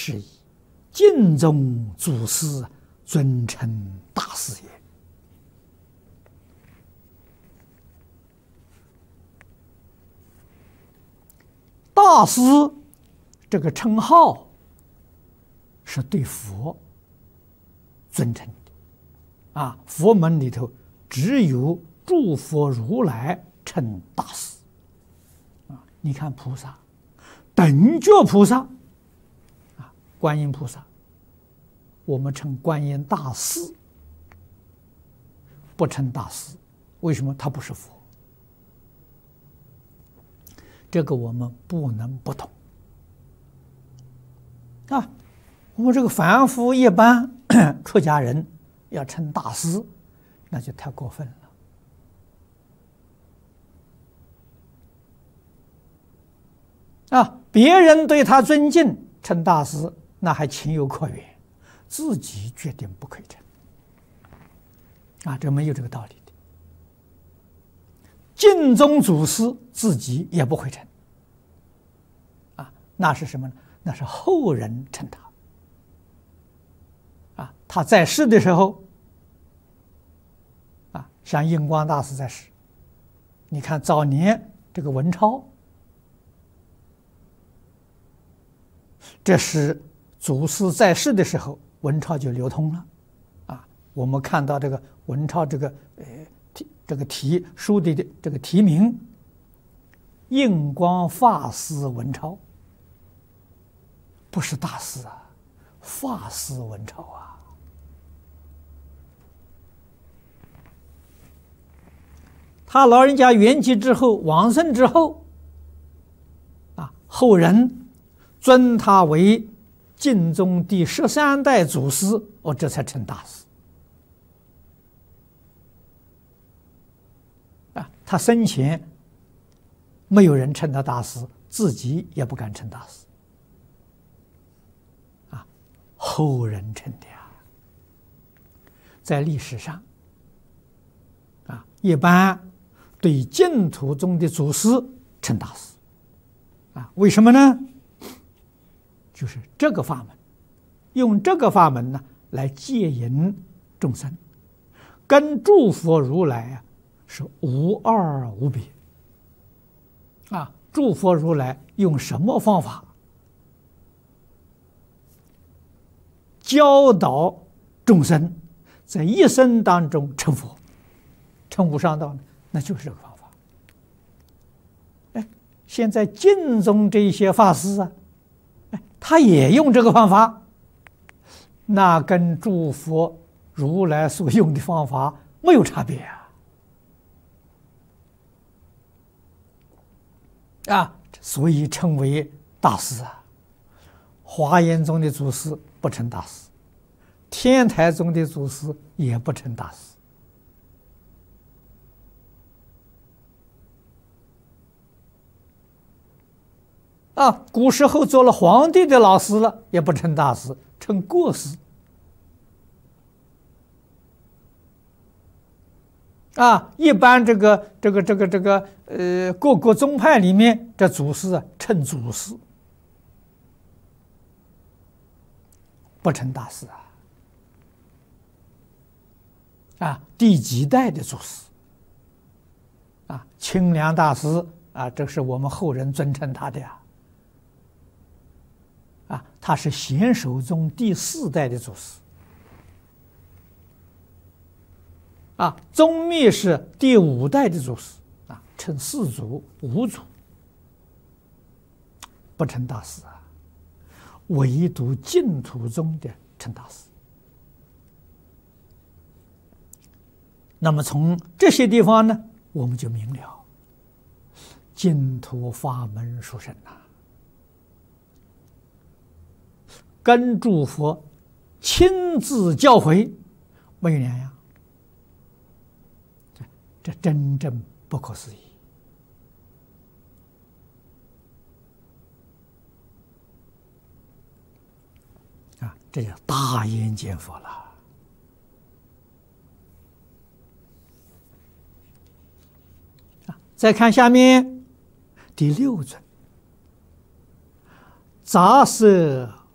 是以敬宗祖师，尊称大师也。大师这个称号是对佛尊称的啊，佛门里头只有诸佛如来称大师啊。你看菩萨，等觉菩萨啊，观音菩萨，我们称观音大士，不称大师。为什么？他不是佛。这个我们不能不懂啊！我们这个凡夫一般出家人要称大师，那就太过分了啊！别人对他尊敬称大师，那还情有可原，自己决定不可以称啊！这没有这个道理的。敬宗祖师自己也不会称啊，那是什么呢？那是后人称他啊。他在世的时候啊，像印光大师在世，你看早年这个文钞，这是祖师在世的时候，文钞就流通了啊。我们看到这个文钞这个题书的这个题名，印光法师文钞，不是大师啊，法师文钞啊。他老人家圆寂之后，往生之后啊，后人尊他为晋宗第13代祖师，这才称大师。他生前没有人称他大师，自己也不敢称大师啊，后人称的呀。在历史上啊，一般对净土中的祖师称大师啊，为什么呢？就是这个法门，用这个法门呢来戒引众生，跟诸佛如来啊是无二无别啊！诸佛如来用什么方法教导众生，在一生当中成佛、成无上道呢？那就是这个方法。哎，现在净宗这些法师啊，他也用这个方法，那跟诸佛如来所用的方法没有差别啊，所以称为大师啊。华严宗的祖师不称大师，天台宗的祖师也不称大师啊。古时候做了皇帝的老师了，也不称大师，称过师啊。一般各个宗派里面，这祖师啊称祖师，不称大师啊。第几代的祖师啊？清凉大师啊，这是我们后人尊称他的呀。啊，他是显首宗第4代的祖师啊。宗密是第5代的祖师啊，称4祖、5祖，不称大师啊。唯独净土宗的称大师。那么从这些地方呢，我们就明了净土法门殊胜呐，跟诸佛亲自教诲没有两样，这真正不可思议啊！这叫大眼见佛了。再看下面第6尊，杂色